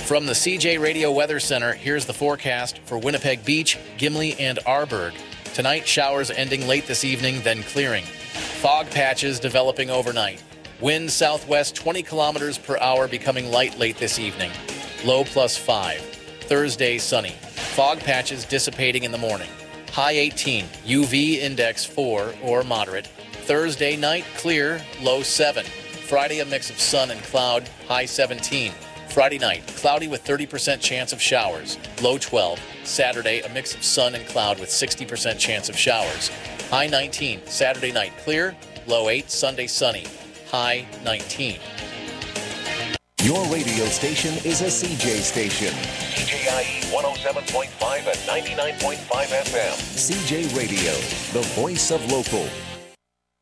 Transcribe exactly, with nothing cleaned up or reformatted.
From the C J Radio Weather Center, here's the forecast for Winnipeg Beach, Gimli, and Arborg. Tonight, showers ending late this evening, then clearing. Fog patches developing overnight. Wind southwest twenty kilometers per hour, becoming light late this evening. Low plus five. Thursday, sunny. Fog patches dissipating in the morning. High eighteen. U V index four or moderate. Thursday night, clear, low seven. Friday, a mix of sun and cloud, high seventeen. Friday night, cloudy with thirty percent chance of showers, low twelve. Saturday, a mix of sun and cloud with sixty percent chance of showers, high nineteen. Saturday night, clear, low eight. Sunday, sunny, high nineteen. Your radio station is a C J station. C J I E one oh seven point five and ninety-nine point five F M. C J Radio, the voice of local.